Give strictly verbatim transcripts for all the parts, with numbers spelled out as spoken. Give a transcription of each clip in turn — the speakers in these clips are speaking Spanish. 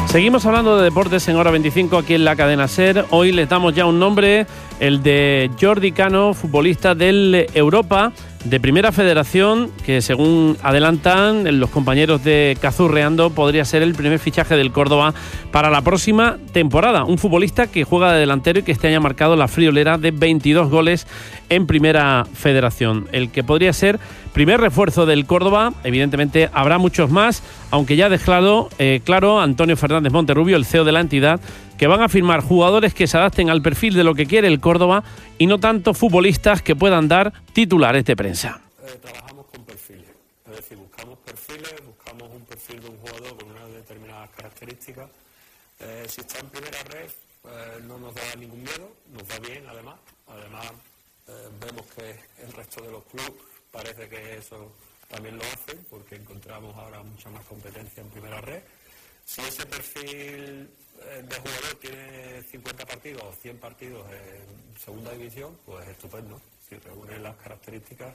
Seguimos hablando de deportes en Hora veinticinco aquí en la cadena SER. Hoy les damos ya un nombre, el de Jordi Cano, futbolista del Europa de Primera Federación, que según adelantan los compañeros de Cazurreando podría ser el primer fichaje del Córdoba para la próxima temporada. Un futbolista que juega de delantero y que este año ha marcado la friolera de veintidós goles en Primera Federación. El que podría ser primer refuerzo del Córdoba. Evidentemente habrá muchos más, aunque ya ha dejado eh, claro Antonio Fernández Monterrubio, el C E O de la entidad, que van a firmar jugadores que se adapten al perfil de lo que quiere el Córdoba y no tanto futbolistas que puedan dar titulares de prensa. Eh, trabajamos con perfiles, es decir, buscamos perfiles, buscamos un perfil de un jugador con unas determinadas características. Eh, si está en primera red, eh, no nos da ningún miedo, nos va bien además. Además, eh, vemos que el resto de los clubes parece que eso también lo hacen, porque encontramos ahora mucha más competencia en primera red. Si ese perfil de jugador tiene cincuenta partidos o cien partidos en segunda división, pues estupendo. Si reúne las características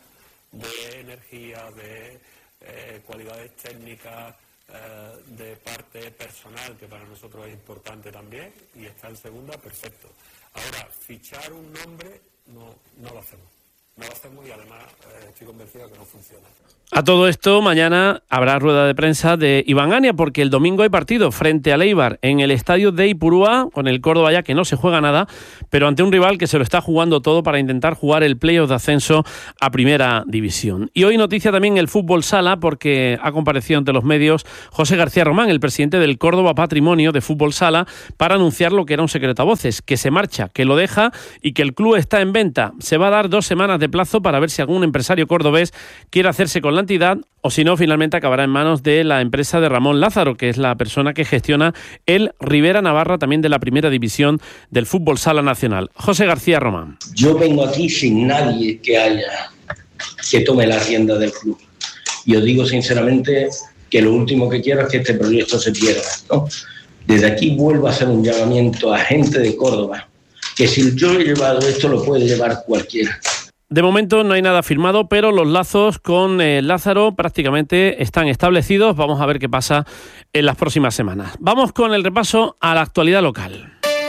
de energía, de eh, cualidades técnicas, eh, de parte personal, que para nosotros es importante también, y está en segunda, perfecto. Ahora, fichar un nombre no, no lo hacemos. No lo hacemos y además eh, estoy convencido de que no funciona. A todo esto, mañana habrá rueda de prensa de Iván Ania, porque el domingo hay partido frente al Eibar en el estadio de Ipurúa, con el Córdoba ya que no se juega nada, pero ante un rival que se lo está jugando todo para intentar jugar el playoff de ascenso a Primera División. Y hoy noticia también el fútbol sala, porque ha comparecido ante los medios José García Román, el presidente del Córdoba Patrimonio de Fútbol Sala, para anunciar lo que era un secreto a voces, que se marcha, que lo deja y que el club está en venta. Se va a dar dos semanas de plazo para ver si algún empresario cordobés quiere hacerse con la entidad, o si no, finalmente acabará en manos de la empresa de Ramón Lázaro, que es la persona que gestiona el Rivera Navarra, también de la Primera División del Fútbol Sala Nacional. José García Román. Yo vengo aquí sin nadie que haya que tome la rienda del club. Y os digo sinceramente que lo último que quiero es que este proyecto se pierda, ¿no? Desde aquí vuelvo a hacer un llamamiento a gente de Córdoba, que si yo he llevado esto lo puede llevar cualquiera. De momento no hay nada firmado, pero los lazos con eh, Lázaro prácticamente están establecidos. Vamos a ver qué pasa en las próximas semanas. Vamos con el repaso a la actualidad local.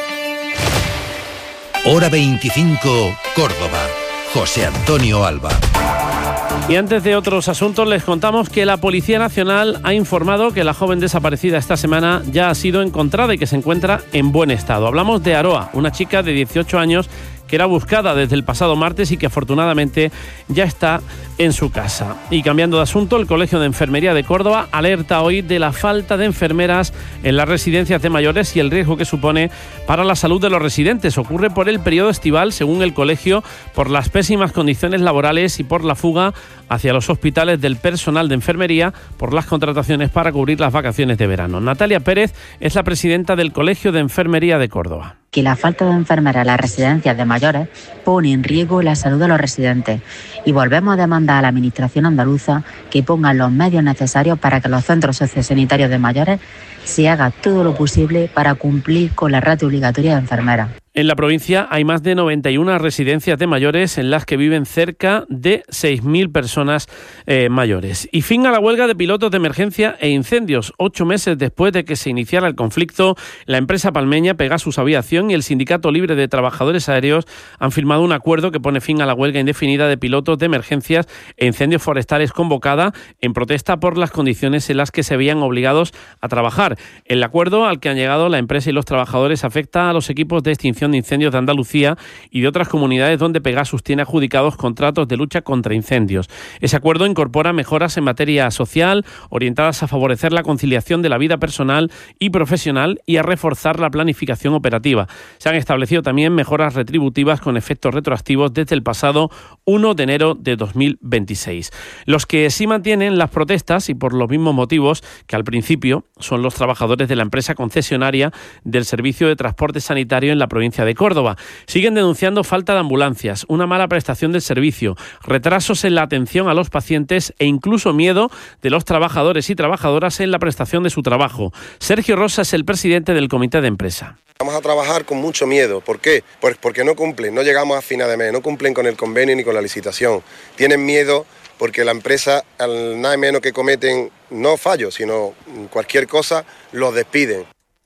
Hora veinticinco, Córdoba. José Antonio Alba. Y antes de otros asuntos, les contamos que la Policía Nacional ha informado que la joven desaparecida esta semana ya ha sido encontrada y que se encuentra en buen estado. Hablamos de Aroa, una chica de dieciocho años que era buscada desde el pasado martes y que afortunadamente ya está en su casa. Y cambiando de asunto, el Colegio de Enfermería de Córdoba alerta hoy de la falta de enfermeras en las residencias de mayores y el riesgo que supone para la salud de los residentes. Ocurre por el periodo estival, según el colegio, por las pésimas condiciones laborales y por la fuga hacia los hospitales del personal de enfermería por las contrataciones para cubrir las vacaciones de verano. Natalia Pérez es la presidenta del Colegio de Enfermería de Córdoba. Que la falta de enfermeras en las residencias de mayores pone en riesgo la salud de los residentes y volvemos a demandar a la Administración andaluza que ponga los medios necesarios para que los centros sociosanitarios de mayores se haga todo lo posible para cumplir con la ratio obligatoria de enfermeras. En la provincia hay más de noventa y una residencias de mayores en las que viven cerca de seis mil personas eh, mayores. Y fin a la huelga de pilotos de emergencia e incendios. Ocho meses después de que se iniciara el conflicto, la empresa palmeña Pegasus Aviación y el Sindicato Libre de Trabajadores Aéreos han firmado un acuerdo que pone fin a la huelga indefinida de pilotos de emergencias e incendios forestales convocada en protesta por las condiciones en las que se veían obligados a trabajar. El acuerdo al que han llegado la empresa y los trabajadores afecta a los equipos de extinción de incendios de Andalucía y de otras comunidades donde Pegasus tiene adjudicados contratos de lucha contra incendios. Ese acuerdo incorpora mejoras en materia social orientadas a favorecer la conciliación de la vida personal y profesional y a reforzar la planificación operativa. Se han establecido también mejoras retributivas con efectos retroactivos desde el pasado primero de enero de dos mil veintiséis. Los que sí mantienen las protestas y por los mismos motivos que al principio son los trabajadores de la empresa concesionaria del servicio de transporte sanitario en la provincia de Córdoba. Siguen denunciando falta de ambulancias, una mala prestación del servicio, retrasos en la atención a los pacientes e incluso miedo de los trabajadores y trabajadoras en la prestación de su trabajo. Sergio Rosa es el presidente del comité de empresa. Vamos a trabajar con mucho miedo. ¿Por qué? Pues porque no cumplen, no llegamos a final de mes, no cumplen con el convenio ni con la licitación. Tienen miedo porque la empresa, al nada menos que cometen, no fallos, sino cualquier cosa, los despiden.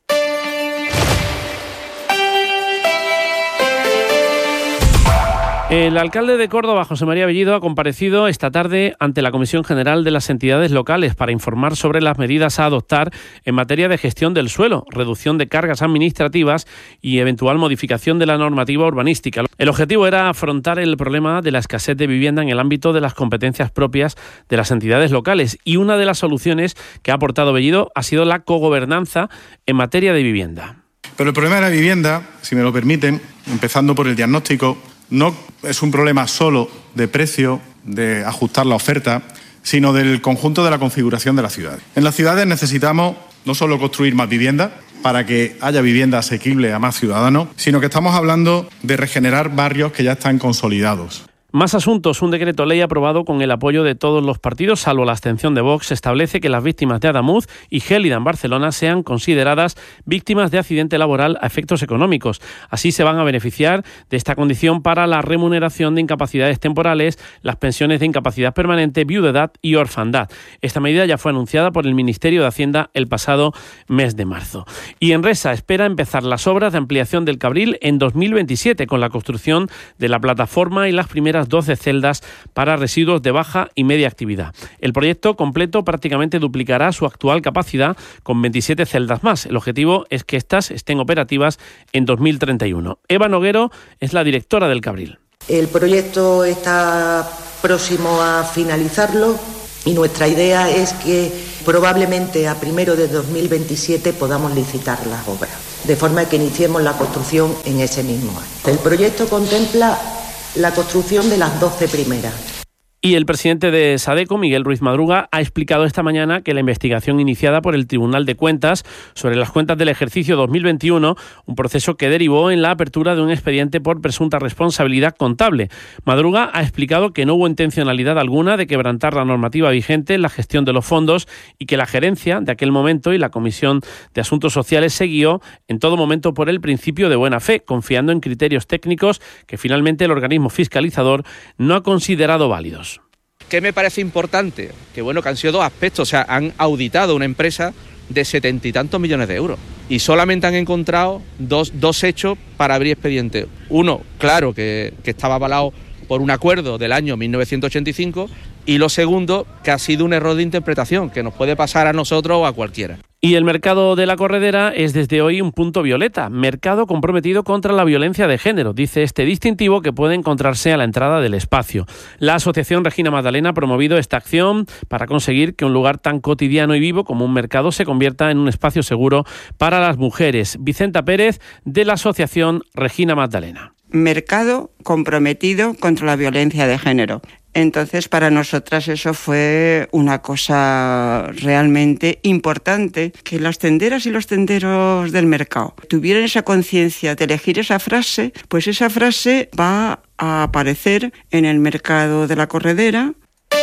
El alcalde de Córdoba, José María Bellido, ha comparecido esta tarde ante la Comisión General de las Entidades Locales para informar sobre las medidas a adoptar en materia de gestión del suelo, reducción de cargas administrativas y eventual modificación de la normativa urbanística. El objetivo era afrontar el problema de la escasez de vivienda en el ámbito de las competencias propias de las entidades locales, y una de las soluciones que ha aportado Bellido ha sido la cogobernanza en materia de vivienda. Pero el problema de la vivienda, si me lo permiten, empezando por el diagnóstico, no es un problema solo de precio, de ajustar la oferta, sino del conjunto de la configuración de la ciudad. En las ciudades necesitamos no solo construir más vivienda para que haya vivienda asequible a más ciudadanos, sino que estamos hablando de regenerar barrios que ya están consolidados. Más asuntos. Un decreto ley aprobado con el apoyo de todos los partidos, salvo la abstención de Vox, establece que las víctimas de Adamuz y Gélida en Barcelona sean consideradas víctimas de accidente laboral a efectos económicos. Así se van a beneficiar de esta condición para la remuneración de incapacidades temporales, las pensiones de incapacidad permanente, viudedad y orfandad. Esta medida ya fue anunciada por el Ministerio de Hacienda el pasado mes de marzo. Y Enresa espera empezar las obras de ampliación del Cabril en dos mil veintisiete con la construcción de la plataforma y las primeras doce celdas para residuos de baja y media actividad. El proyecto completo prácticamente duplicará su actual capacidad con veintisiete celdas más. El objetivo es que estas estén operativas en dos mil treinta y uno. Eva Noguero es la directora del Cabril. El proyecto está próximo a finalizarlo y nuestra idea es que probablemente a primero de dos mil veintisiete podamos licitar las obras, de forma que iniciemos la construcción en ese mismo año. El proyecto contempla la construcción de las doce primeras. Y el presidente de SADECO, Miguel Ruiz Madruga, ha explicado esta mañana que la investigación iniciada por el Tribunal de Cuentas sobre las cuentas del ejercicio dos mil veintiuno, un proceso que derivó en la apertura de un expediente por presunta responsabilidad contable. Madruga ha explicado que no hubo intencionalidad alguna de quebrantar la normativa vigente en la gestión de los fondos y que la gerencia de aquel momento y la Comisión de Asuntos Sociales se guió en todo momento por el principio de buena fe, confiando en criterios técnicos que finalmente el organismo fiscalizador no ha considerado válidos. ¿Qué me parece importante? Que bueno, que han sido dos aspectos. O sea, han auditado una empresa de setenta y tantos millones de euros y solamente han encontrado dos, dos hechos para abrir expediente. Uno, claro, que, que estaba avalado por un acuerdo del año mil novecientos ochenta y cinco, y lo segundo, que ha sido un error de interpretación, que nos puede pasar a nosotros o a cualquiera. Y el mercado de la Corredera es desde hoy un punto violeta, mercado comprometido contra la violencia de género, dice este distintivo que puede encontrarse a la entrada del espacio. La Asociación Regina Magdalena ha promovido esta acción para conseguir que un lugar tan cotidiano y vivo como un mercado se convierta en un espacio seguro para las mujeres. Vicenta Pérez, de la Asociación Regina Magdalena. Mercado comprometido contra la violencia de género. Entonces, para nosotras eso fue una cosa realmente importante, que las tenderas y los tenderos del mercado tuvieran esa conciencia de elegir esa frase, pues esa frase va a aparecer en el mercado de la Corredera.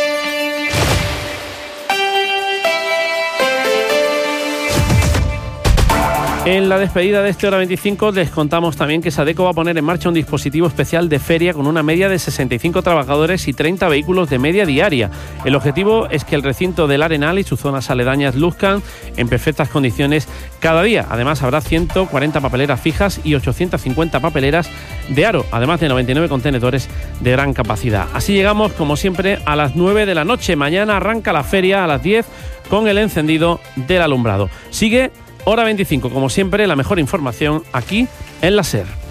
En la despedida de este Hora veinticinco les contamos también que SADECO va a poner en marcha un dispositivo especial de feria con una media de sesenta y cinco trabajadores y treinta vehículos de media diaria. El objetivo es que el recinto del Arenal y sus zonas aledañas luzcan en perfectas condiciones cada día. Además habrá ciento cuarenta papeleras fijas y ochocientas cincuenta papeleras de aro, además de noventa y nueve contenedores de gran capacidad. Así llegamos, como siempre, a las nueve de la noche. Mañana arranca la feria a las diez con el encendido del alumbrado. Sigue Hora veinticinco, como siempre, la mejor información aquí en la SER.